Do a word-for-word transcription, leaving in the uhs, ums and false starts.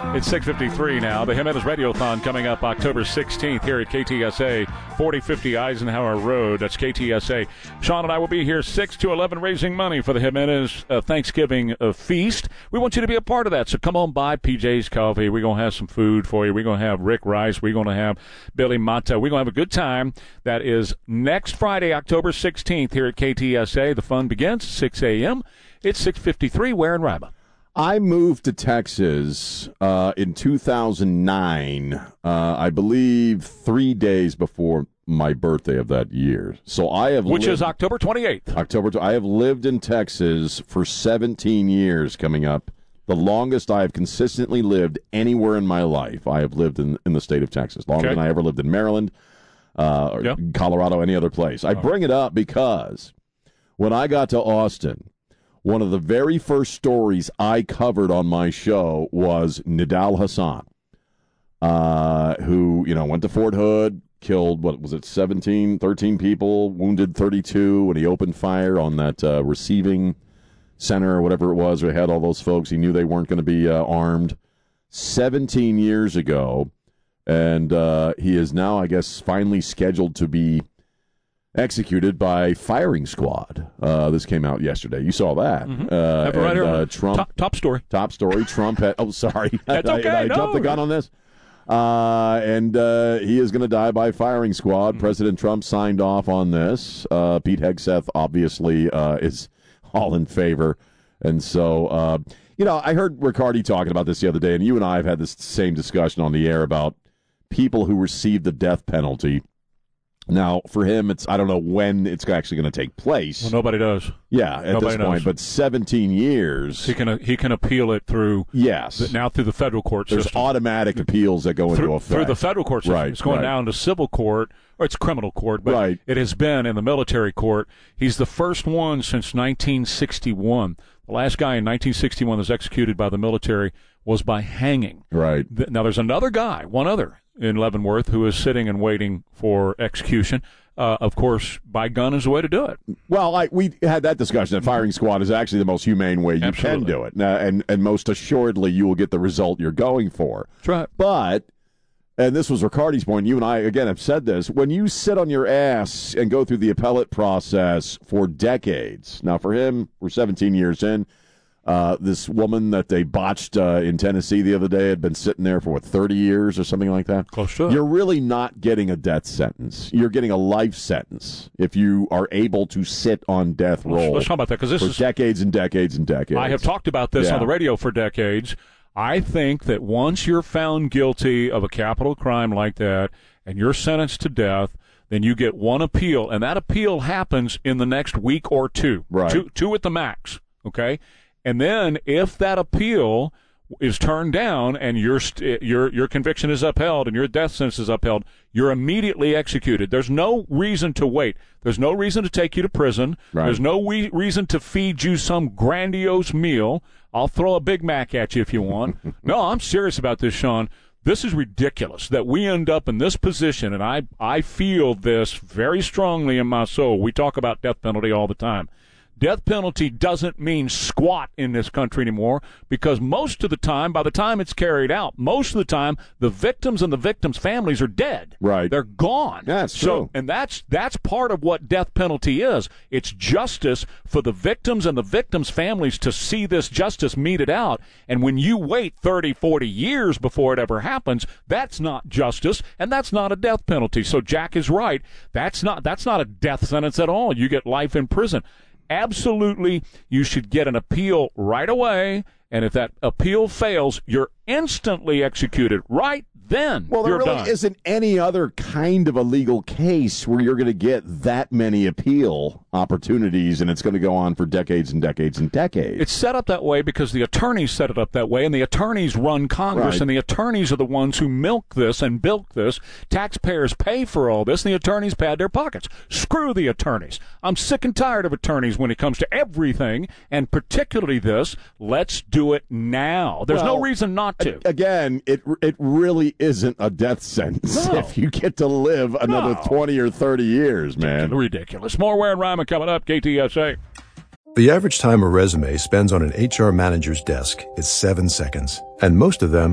It's six fifty-three now. The Jimenez Radiothon coming up October sixteenth here at K T S A, forty fifty Eisenhower Road. That's K T S A. Sean and I will be here six to eleven raising money for the Jimenez uh, Thanksgiving uh, feast. We want you to be a part of that, so come on by P J's Coffee. We're going to have some food for you. We're going to have Rick Rice. We're going to have Billy Mata. We're going to have a good time. That is next Friday, October sixteenth here at K T S A. The fun begins at six a.m. It's six fifty-three. Where in Rima? I moved to Texas uh, in two thousand nine, uh, I believe three days before my birthday of that year. So I have Which lived, is October twenty-eighth. October. I have lived in Texas for seventeen years coming up. The longest I have consistently lived anywhere in my life. I have lived in, in the state of Texas. Longer Okay. than I ever lived in Maryland, uh, or Yep. Colorado, any other place. I All bring it up because when I got to Austin, one of the very first stories I covered on my show was Nidal Hassan, uh, who, you know, went to Fort Hood, killed, what was it, seventeen, thirteen people, wounded thirty-two when he opened fire on that uh, receiving center or whatever it was, where he had all those folks. He knew they weren't going to be uh, armed. seventeen years ago, and uh, he is now, I guess, finally scheduled to be executed by firing squad. Uh, this came out yesterday. You saw that. Mm-hmm. Uh, Have it right and, here. uh, Trump, top, top story. top story. Trump had, oh, sorry. That's I, okay. I, I no. jumped the gun on this. Uh, and uh, he is going to die by firing squad. Mm-hmm. President Trump signed off on this. Uh, Pete Hegseth obviously uh, is all in favor. And so, uh, you know, I heard Riccardi talking about this the other day, and you and I have had this same discussion on the air about people who receive the death penalty. Now, for him, it's I don't know when it's actually going to take place. Well, nobody does. Yeah, at nobody this point, knows. but seventeen years. He can uh, he can appeal it through Yes. the, now through the federal court There's system. automatic appeals that go into through, effect. through the federal court system. Right, It's going right. down to civil court, or it's criminal court, but Right. it has been in the military court. He's the first one since nineteen sixty-one. The last guy in nineteen sixty-one that was executed by the military was by hanging. Right. Th- Now, there's another guy, one other in Leavenworth, who is sitting and waiting for execution. Uh, of course, by gun is the way to do it. Well, I, we had that discussion that firing squad is actually the most humane way you Absolutely. can do it. Now, and, and most assuredly, you will get the result you're going for. That's right. But, and this was Riccardi's point, you and I, again, have said this, when you sit on your ass and go through the appellate process for decades, now for him, we're seventeen years in, uh, this woman that they botched uh, in Tennessee the other day had been sitting there for, what, thirty years or something like that? Close to it. You're really not getting a death sentence. You're getting a life sentence if you are able to sit on death row Let's, let's talk about that, because this for is decades and decades and decades. I have talked about this Yeah. on the radio for decades. I think that once you're found guilty of a capital crime like that and you're sentenced to death, then you get one appeal, and that appeal happens in the next week or two. Right. Two, two at the max, okay? And then if that appeal is turned down and your st- your your conviction is upheld and your death sentence is upheld, you're immediately executed. There's no reason to wait. There's no reason to take you to prison. Right. There's no we- reason to feed you some grandiose meal. I'll throw a Big Mac at you if you want. No, I'm serious about this, Sean. This is ridiculous that we end up in this position, and I, I feel this very strongly in my soul. We talk about death penalty all the time. Death penalty doesn't mean squat in this country anymore, because most of the time, by the time it's carried out, most of the time, the victims and the victims' families are dead. Right. They're gone. That's so, true. And that's that's part of what death penalty is. It's justice for the victims and the victims' families to see this justice meted out. And when you wait thirty, forty years before it ever happens, that's not justice, and that's not a death penalty. So Jack is right. That's not that's not a death sentence at all. You get life in prison. Absolutely, you should get an appeal right away, and if that appeal fails, you're instantly executed right then. Well, there you're really done. isn't any other kind of a legal case where you're going to get that many appeal opportunities, and it's going to go on for decades and decades and decades. It's set up that way because the attorneys set it up that way, and the attorneys run Congress, Right. and the attorneys are the ones who milk this and bilk this. Taxpayers pay for all this, and the attorneys pad their pockets. Screw the attorneys. I'm sick and tired of attorneys when it comes to everything, and particularly this. Let's do it now. There's no Well, reason not to. Again, it it really isn't a death sentence No. if you get to live another No. twenty or thirty years, man. Ridiculous. More Ware and Ryman coming up. K T S A. The average time a resume spends on an H R manager's desk is seven seconds, and most of them